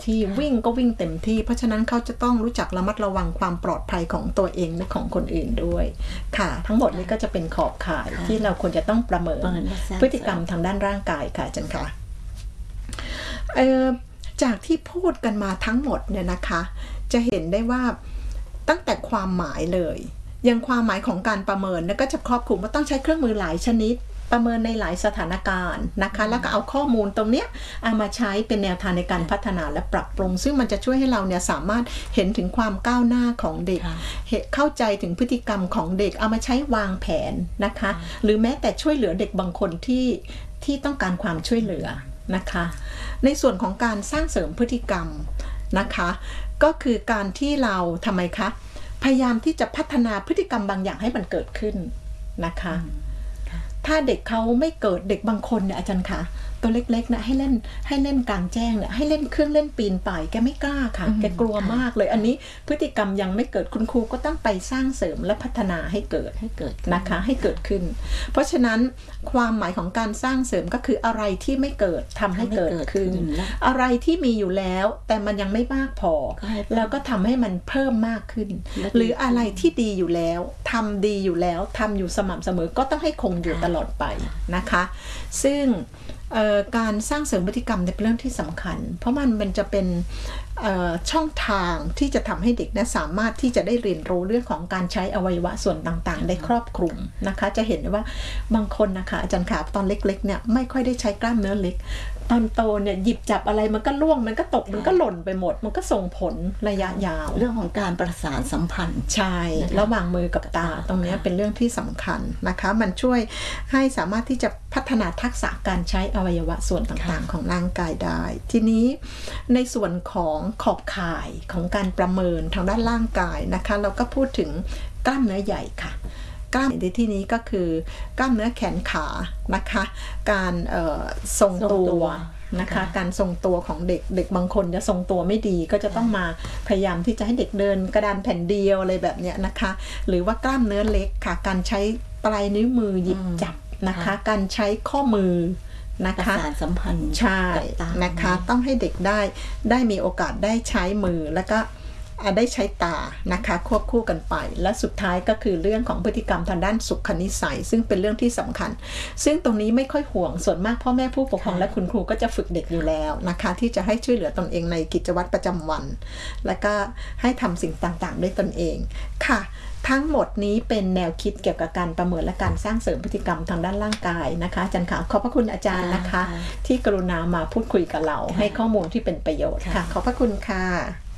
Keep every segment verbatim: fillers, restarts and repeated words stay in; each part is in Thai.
ที่วิ่งก็วิ่งเต็มที่เพราะฉะนั้นเขาจะต้องรู้จักระมัดระวังความปลอดภัยของตัวเองและของคนอื่นด้วยค่ะทั้งหมดนี้ก็จะเป็นขอบข่ายที่เราควรจะต้องประเมินพฤติกรรมทางด้านร่างกายค่ะอาจารย์ค่ะจากที่พูดกันมาทั้งหมดเนี่ยนะคะจะเห็นได้ว่าตั้งแต่ความหมายเลยยังความหมายของการประเมินก็จะครอบคลุมว่าต้องใช้เครื่องมือหลายชนิดประเมินในหลายสถานการณ์นะคะแล้วก็เอาข้อมูลตรงเนี้ยเอามาใช้เป็นแนวทางในการพัฒนาและปรับปรุงซึ่งมันจะช่วยให้เราเนี่ยสามารถเห็นถึงความก้าวหน้าของเด็กเข้าใจถึงพฤติกรรมของเด็กเอามาใช้วางแผนนะคะหรือแม้แต่ช่วยเหลือเด็กบางคนที่ที่ต้องการความช่วยเหลือนะคะในส่วนของการสร้างเสริมพฤติกรรมนะคะก็คือการที่เราทำไมคะพยายามที่จะพัฒนาพฤติกรรมบางอย่างให้มันเกิดขึ้นนะคะถ้าเด็กเขาไม่เกิดเด็กบางคนเนี่ยอาจารย์คะตัวเล็กๆนะให้เล่นให้เล่นกลางแจ้งเนี่ยให้เล่นเครื่องเล่นปีนป่ายแกไม่กล้าค่ะแกกลัวมากเลยอันนี้พฤติกรรมยังไม่เกิดคุณครูก็ต้องไปสร้างเสริมและพัฒนาให้เกิดให้เกิดนะคะให้เกิดขึ้นเพราะฉะนั้นความหมายของการสร้างเสริมก็คืออะไรที่ไม่เกิดทำให้เกิดขึ้นอะไรที่มีอยู่แล้วแต่มันยังไม่มากพอแล้วก็ทำให้มันเพิ่มมากขึ้นหรืออะไรที่ดีอยู่แล้วทำดีอยู่แล้วทำอยู่สม่ำเสมอก็ต้องให้คงอยู่ตลอดไปนะคะซึ่งการสร้างเสริมพฤติกรรมเป็นเรื่องที่สำคัญเพราะมันมันจะเป็นช่องทางที่จะทำให้เด็กนะสามารถที่จะได้เรียนรู้เรื่องของการใช้อวัยวะส่วนต่างๆได้ครอบคลุมนะคะจะเห็นว่าบางคนนะคะอาจารย์ขาตอนเล็กๆเนี่ยไม่ค่อยได้ใช้กล้ามเนื้อเล็กตอนโตเนี่ยหยิบจับอะไรมันก็ล่วงมันก็ตกมันก็หล่นไปหมดมันก็ส่งผลระยะยาวเรื่องของการประสานสัมพันธ์ใช่ระหว่างมือกับตาตรงนี้เป็นเรื่องที่สำคัญนะคะมันช่วยให้สามารถที่จะพัฒนาทักษะการใช้อวัยวะส่วนต่างๆของร่างกายได้ทีนี้ในส่วนของขอบข่ายของการประเมินทางด้านร่างกายนะคะเราก็พูดถึงกล้ามเนื้อใหญ่ค่ะกล้ามในที่นี้ก็คือกล้ามเนื้อแขนขานะคะการทรงตัวนะคะการทรงตัวของเด็กเด็กบางคนจะทรงตัวไม่ดีก็จะต้องมาพยายามที่จะให้เด็กเดินกระดานแผ่นเดียวอะไรแบบนี้นะคะหรือว่ากล้ามเนื้อเล็กค่ะการใช้ปลายนิ้วมือหยิบจับนะคะการใช้ข้อมือนะคะประสานสัมพันธ์ใช่นะคะต้องให้เด็กได้ได้มีโอกาสได้ใช้มือแล้วก็ได้ใช้ตานะคะควบคู่กันไปและสุดท้ายก็คือเรื่องของพฤติกรรมทางด้านสุขนิสัยซึ่งเป็นเรื่องที่สำคัญซึ่งตรงนี้ไม่ค่อยห่วงส่วนมากพ่อแม่ผู้ปกครองและคุณครูก็จะฝึกเด็กอยู่แล้วนะคะที่จะให้ช่วยเหลือตนเองในกิจวัตรประจำวันและก็ให้ทำสิ่งต่างๆด้วยตนเองค่ะทั้งหมดนี้เป็นแนวคิดเกี่ยวกับการประเมินและการสร้างเสริมพฤติกรรมทางด้านร่างกายนะคะอาจารย์ค่ะขอบพระคุณอาจารย์นะคะที่กรุณามาพูดคุยกับเราให้ข้อมูลที่เป็นประโยชน์ค่ะขอบพระคุณค่ะ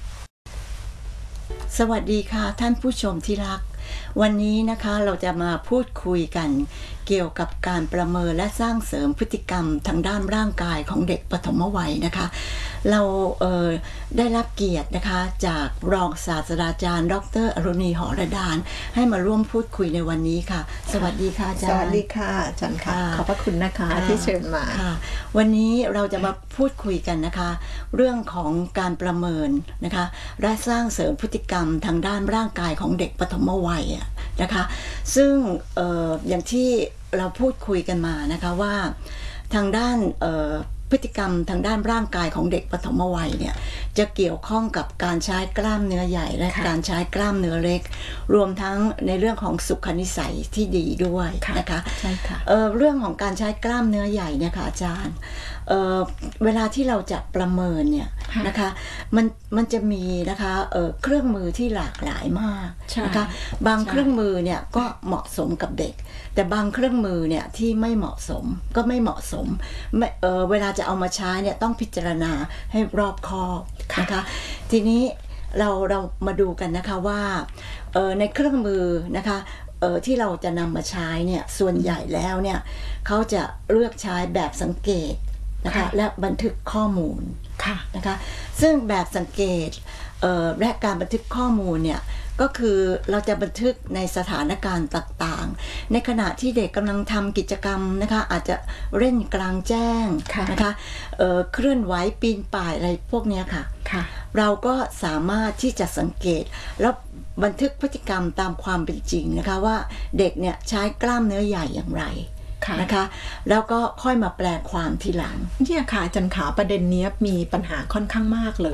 สวัสดีค่ะท่านผู้ชมที่รักวันนี้นะคะเราจะมาพูดคุยกันเกี่ยวกับการประเมินและสร้างเสริมพฤติกรรมทางด้านร่างกายของเด็กปฐมวัยนะคะเราเอ่อได้รับเกียรตินะคะจากรองศาสตราจารย์ดร.อรุณีหอระดานให้มาร่วมพูดคุยในวันนี้ค่ะสวัสดีค่ะอาจารย์สวัสดีค่ะอาจารย์ค่ะขอบพระคุณนะคะที่เชิญมาค่ะวันนี้เราจะมาพูดคุยกันนะคะเรื่องของการประเมินนะคะและสร้างเสริมพฤติกรรมทางด้านร่างกายของเด็กปฐมวัยนะคะซึ่ง เอ่อ อย่างที่เราพูดคุยกันมานะคะว่าทางด้านพฤติกรรมทางด้านร่างกายของเด็กปฐมวัยเนี่ยจะเกี่ยวข้องกับการใช้กล้ามเนื้อใหญ่และการใช้กล้ามเนื้อเล็กรวมทั้งในเรื่องของสุขนิสัยที่ดีด้วยนะคะใช่ค่ะเอ่อ เรื่องของการใช้กล้ามเนื้อใหญ่เนี่ยค่ะอาจารย์เอ่อเวลาที่เราจะประเมินเนี่ยนะคะมันมันจะมีนะคะเอ่อเครื่องมือที่หลากหลายมากนะคะบางเครื่องมือเนี่ยก็เหมาะสมกับเด็กแต่บางเครื่องมือเนี่ยที่ไม่เหมาะสมก็ไม่เหมาะสมไม่เอ่อเวลาจะเอามาใช้เนี่ยต้องพิจารณาให้รอบคอบนะคะทีนี้เราเรามาดูกันนะคะว่าเอ่อในเครื่องมือนะคะเอ่อที่เราจะนำมาใช้เนี่ยส่วนใหญ่แล้วเนี่ยเขาจะเลือกใช้แบบสังเกตนะคะและบันทึกข้อมูลนะคะซึ่งแบบสังเกตและการบันทึกข้อมูลเนี่ยก็คือเราจะบันทึกในสถานการณ์ต่างๆในขณะที่เด็กกำลังทำกิจกรรมนะคะอาจจะเล่นกลางแจ้งนะคะเอ่อเคลื่อนไหวปีนป่ายอะไรพวกนี้ค่ะเราก็สามารถที่จะสังเกตแล้วบันทึกพฤติกรรมตามความเป็นจริงนะคะว่าเด็กเนี่ยใช้กล้ามเนื้อใหญ่อย่างไรนะคะแล้วก็ค่อยมาแปลความทีหลังเนี่ยค่ะอาจารย์ขาประเด็นนี้มีปัญหาค่อนข้างมากเลย